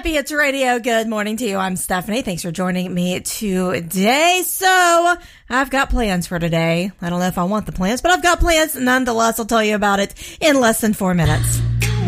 Happy Hits Radio. Good morning to you. I'm Stephanie. Thanks for joining me today. So, I've got plans for today. I don't know if I want the plans, but I've got plans nonetheless. I'll tell you about it in less than 4 minutes.